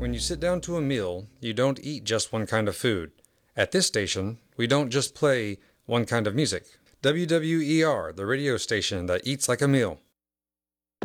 When you sit down to a meal, you don't eat just one kind of food. At this station, we don't just play one kind of music. WWER, the radio station that eats like a meal.